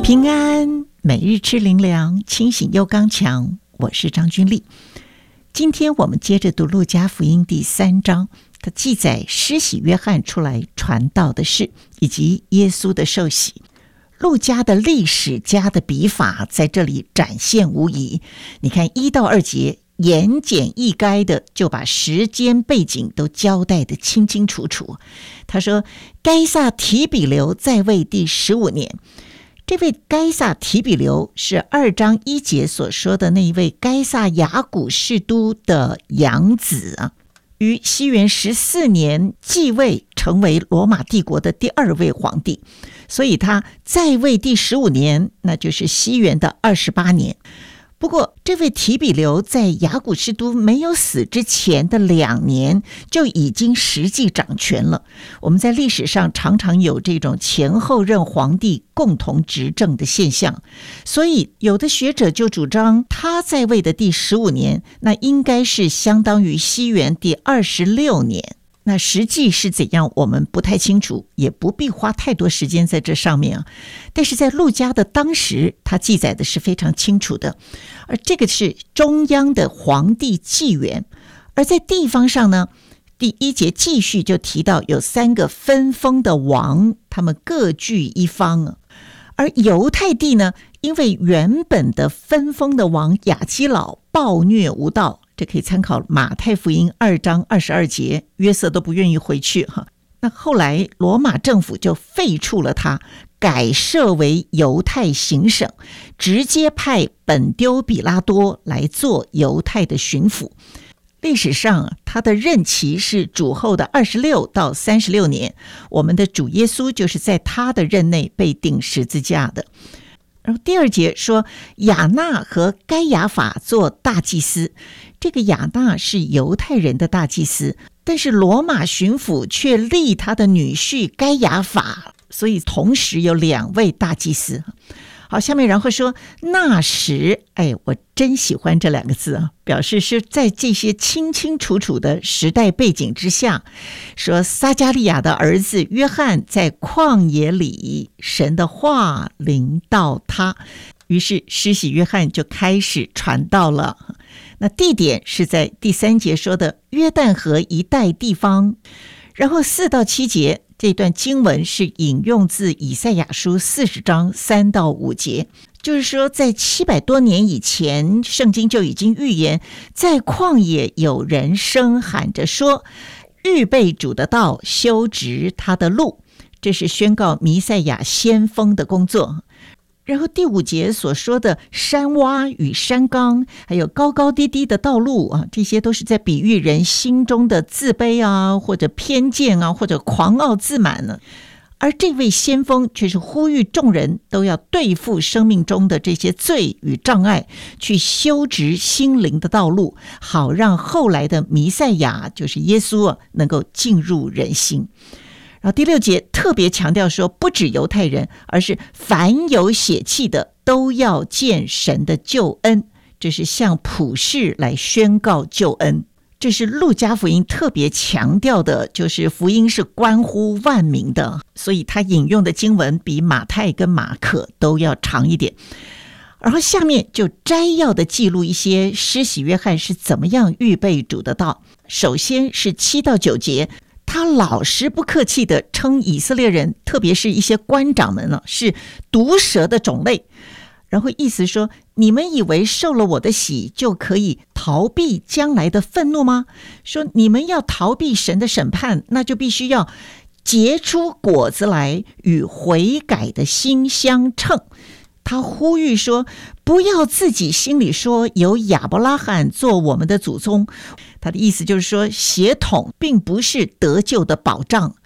平安，每日吃灵粮，清醒又刚强。我是张君丽。今天我们接着读路加福音第3章，它记载施洗约翰出来传道的事，以及耶稣的受洗。路加的历史家的笔法在这里展现无遗。你看1到2节，言简意赅的就把时间背景都交代得清清楚楚。他说，该撒提比留在位第15年。这位该撒提比留是2章1节所说的那一位该撒亚古士都的养子啊，于西元14年继位，成为罗马帝国的第2位皇帝，所以他在位第15年，那就是西元的28年。不过这位提比留在亚古士都没有死之前的2年就已经实际掌权了。我们在历史上常常有这种前后任皇帝共同执政的现象，所以有的学者就主张他在位的第15年，那应该是相当于西元第26年。那实际是怎样我们不太清楚，也不必花太多时间在这上面啊。但是在路加的当时，他记载的是非常清楚的，而这个是中央的皇帝纪元。而在地方上呢，第1节继续就提到有3个分封的王，他们各据一方。而犹太地呢，因为原本的分封的王亚基老暴虐无道，这可以参考马太福音2章22节，约瑟都不愿意回去哈。那后来罗马政府就废黜了他，改设为犹太行省，直接派本丢比拉多来做犹太的巡抚。历史上他的任期是主后的26到36年，我们的主耶稣就是在他的任内被钉十字架的。然后第2节说，亚那和该亚法做大祭司。这个亚那是犹太人的大祭司，但是罗马巡抚却立他的女婿该亚法，所以同时有2位大祭司。好，下面然后说那时，我真喜欢这2个字啊，表示是在这些清清楚楚的时代背景之下，说撒迦利亚的儿子约翰在旷野里，神的话临到他，于是施洗约翰就开始传道了。那地点是在第3节说的约旦河一带地方。然后4到7节这段经文是引用自以赛亚书40章3到5节，就是说在700多年以前，圣经就已经预言，在旷野有人声喊着说，预备主的道，修直他的路。这是宣告弥赛亚先锋的工作。然后第5节所说的山洼与山冈，还有高高低低的道路啊，这些都是在比喻人心中的自卑啊，或者偏见啊，或者狂傲自满呢。而这位先锋却是呼吁众人都要对付生命中的这些罪与障碍，去修直心灵的道路，好让后来的弥赛亚，就是耶稣能够进入人心。然后第6节特别强调说，不止犹太人，而是凡有血气的都要见神的救恩，这是向普世来宣告救恩。这是路加福音特别强调的，就是福音是关乎万民的，所以他引用的经文比马太跟马可都要长一点。然后下面就摘要的记录一些施洗约翰是怎么样预备主的道。首先是7到9节，他老实不客气地称以色列人，特别是一些官长们是毒蛇的种类。然后意思说，你们以为受了我的洗就可以逃避将来的愤怒吗？说你们要逃避神的审判，那就必须要结出果子来，与悔改的心相称。他呼吁说，不要自己心里说有亚伯拉罕做我们的祖宗。他的意思就是说，血统并不是得救的保障，